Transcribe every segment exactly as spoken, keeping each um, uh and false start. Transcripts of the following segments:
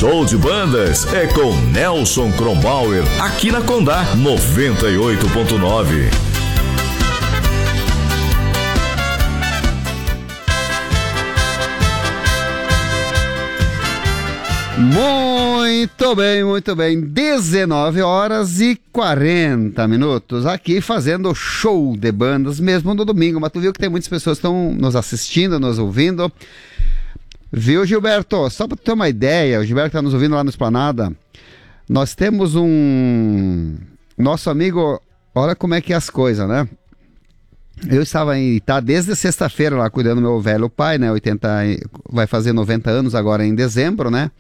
Show de bandas é com Nelson Kronbauer, aqui na Condá noventa e oito ponto nove. Muito bem, muito bem. dezenove horas e quarenta minutos aqui fazendo show de bandas, mesmo no domingo. Mas tu viu que tem muitas pessoas que estão nos assistindo, nos ouvindo. Viu, Gilberto? Só para ter uma ideia, o Gilberto está nos ouvindo lá no Esplanada. Nós temos um... Nosso amigo, olha como é que é as coisas, né? Eu estava em Itá desde sexta-feira lá cuidando do meu velho pai, né? oitenta, vai fazer noventa anos agora em dezembro, né?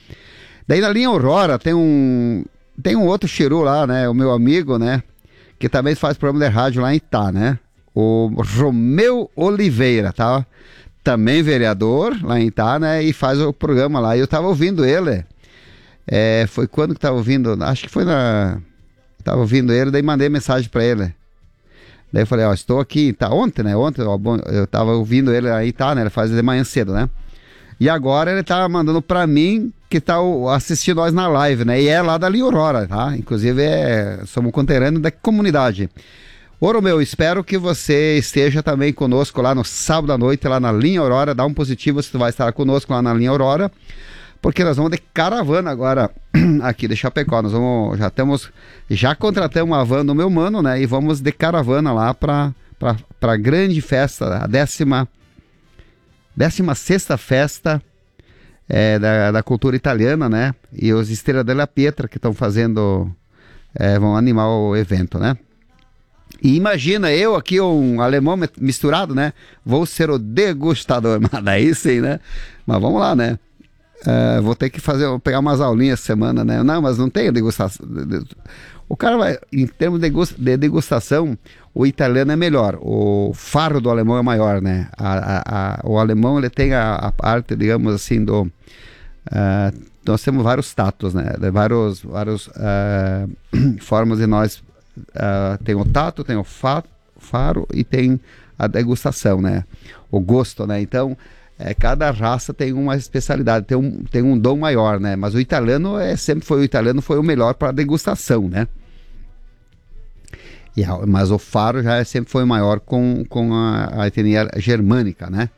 Daí na linha Aurora tem um tem um outro chiru lá, né? O meu amigo, né? Que também faz programa de rádio lá em Itá, né? O Romeu Oliveira, tá? Também vereador lá em Itá, né? E faz o programa lá. E eu tava ouvindo ele. É, foi quando que tava ouvindo? Acho que foi na... Tava ouvindo ele, daí mandei mensagem pra ele. Daí eu falei, ó, estou aqui, tá ontem, né? Ontem ó, eu tava ouvindo ele aí, tá, né? Ele faz de manhã cedo, né? E agora ele tá mandando pra mim que tá assistindo nós na live, né? E é lá da Linha Aurora, tá? Inclusive, é, somos conterrâneos da comunidade. Ô, Romeu, espero que você esteja também conosco lá no sábado à noite, lá na Linha Aurora. Dá um positivo se tu vai estar conosco lá na Linha Aurora, porque nós vamos de caravana agora aqui de Chapecó. Nós vamos, já temos, já contratamos uma van do meu mano, né? E vamos de caravana lá para para grande festa, a décima décima sexta festa é, da, da cultura italiana, né? E os Estrela della Pietra que estão fazendo, é, vão animar o evento, né? E imagina eu aqui, um alemão misturado, né? Vou ser o degustador, mas daí sim, né? Mas vamos lá, né? Uh, vou ter que fazer, vou pegar umas aulinhas essa semana, né? Não, mas não tem degustação. O cara vai, em termos de degustação, o italiano é melhor. O faro do alemão é maior, né? A, a, a, o alemão, ele tem a, a parte, digamos assim, do... Uh, nós temos vários tatos, né? De vários, vários uh, formas de nós... Uh, tem o tato, tem o fa, faro e tem a degustação, né? O gosto, né? Então... É, cada raça tem uma especialidade, tem um, tem um dom maior, né? Mas o italiano é, sempre foi o italiano foi o melhor para degustação, né? E, mas o faro já é, sempre foi o maior com, com a, a etnia germânica, né?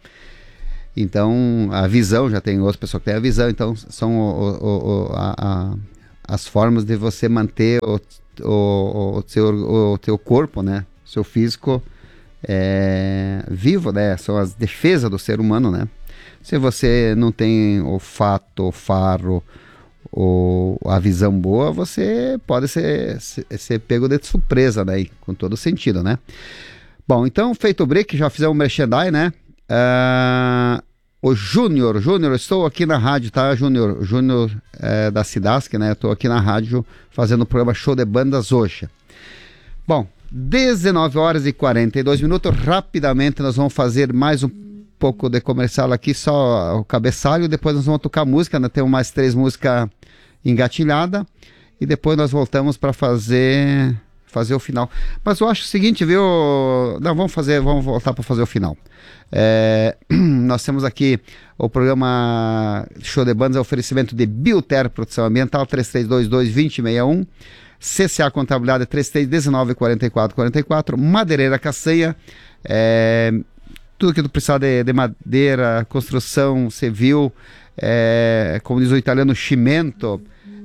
Então a visão, já tem outras pessoas que têm a visão, então são o, o, o, a, a, as formas de você manter o, o, o, seu, o teu corpo, né? O seu físico É, vivo, né? São as defesas do ser humano, né? Se você não tem olfato, o faro, ou a visão boa, você pode ser, ser, ser pego de surpresa, né? Com todo sentido, né? Bom, então, feito o break, já fizemos o merchandise, né? Uh, o Júnior, Júnior, estou aqui na rádio, tá, Júnior? Júnior é, da Cidasc, né? Estou aqui na rádio fazendo o programa Show de Bandas hoje. Bom, dezenove horas e quarenta e dois minutos, rapidamente nós vamos fazer mais um pouco de comercial aqui, só o cabeçalho, depois nós vamos tocar música, né? Temos mais três músicas engatilhadas, e depois nós voltamos para fazer fazer o final. Mas eu acho o seguinte, viu? Não, vamos fazer, vamos voltar para fazer o final. É, nós temos aqui o programa Show de Bandas, oferecimento de Bioter Proteção Ambiental, três três dois dois, dois zero seis um, C C A Contabilidade três três um nove, quatro quatro quatro quatro, Madeireira Caceia, é, tudo que tu precisar de, de madeira, construção civil, é, como diz o italiano, cimento,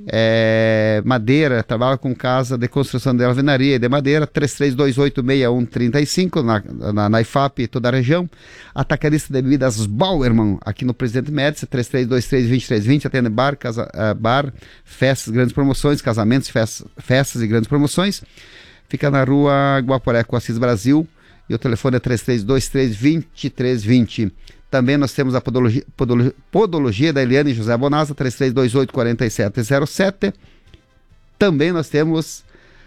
é, madeira, trabalha com casa de construção de alvenaria e de madeira, três três dois oito, seis um três cinco, na, na, na I F A P, toda a região. Atacadista de bebidas Bauerman, aqui no Presidente Médici, três três dois três, dois três dois zero, atende bar, casa, uh, bar, festas, grandes promoções, casamentos, festas, festas e grandes promoções. Fica na rua Guaporé com Assis Brasil, e o telefone é três três dois três, dois três dois zero. Também nós temos a podologia, podologia, podologia da Eliane José Bonasa, três três dois oito, quatro sete zero sete. Também nós temos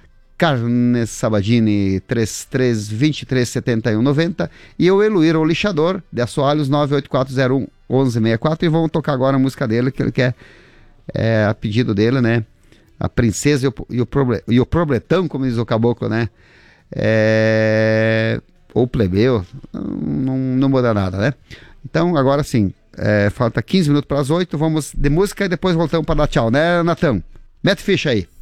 Carnes Sabadini, três três dois três, sete um nove zero. E o Eluir, o lixador, de Assoalhos, nove oito quatro zero um, um um seis quatro. E vamos tocar agora a música dele, que ele quer, é, a pedido dele, né? A Princesa e o, e o, proble, e o Probletão, como diz o caboclo, né? É, ou plebeu, não, não muda nada, né? Então, agora sim, É, falta quinze minutos para as oito. Vamos de música e depois voltamos para dar tchau, né, Natão? Mete ficha aí.